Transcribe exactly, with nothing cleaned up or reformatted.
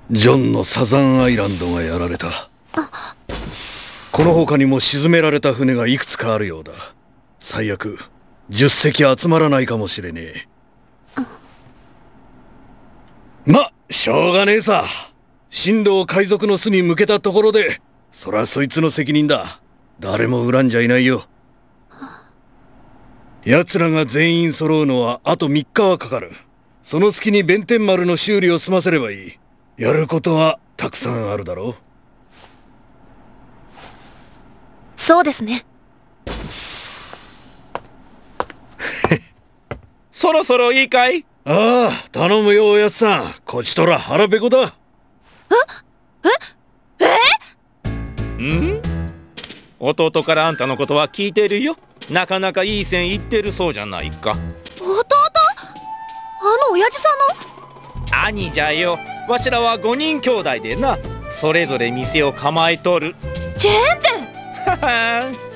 ジョンのサザンアイランドがやられた。この他にも沈められた船がいくつかあるようだ。最悪じゅっ隻集まらないかもしれねえ。ま、しょうがねえさ。進路を海賊の巣に向けたところで、そらそいつの責任だ。誰も恨んじゃいないよ。奴らが全員揃うのはあとみっかはかかる。その隙に弁天丸の修理を済ませればいい。やることはたくさんあるだろう。 そうですね。 そろそろいいかい？ ああ、頼むよおやつさん。こちとら腹ペコだ。 えええん？弟からあんたのことは聞いてるよ。なかなかいい線いってるそうじゃないか。 弟？あの親父さんの？ 兄じゃよ。わしらはごにん兄弟でな、それぞれ店を構えとる。 チェーン店？ はは